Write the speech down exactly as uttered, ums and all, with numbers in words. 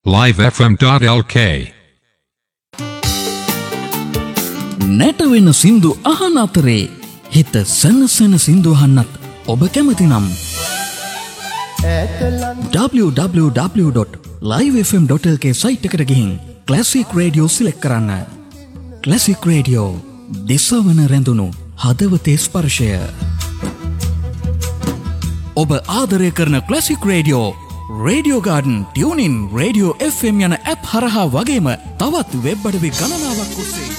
live f m dot l k නැටවෙන සින්දු අහන අතරේ හිත සනසන සින්දු අහන්නත් ඔබ කැමති නම් w w w dot live f m dot l k site එකට ගිහින් ක්ලාසික් රේඩියෝ සිලෙක්ට් කරන්න. ක්ලාසික් රේඩියෝ දෙසවන රැඳුණු හදවතේ ස්පර්ශය. ඔබ ආදරය කරන classic radio radio garden, tuning, radio F M යන ඇප් හරහා වගේම තවත් වෙබ් අඩවි ගණනාවක් ඔස්සේ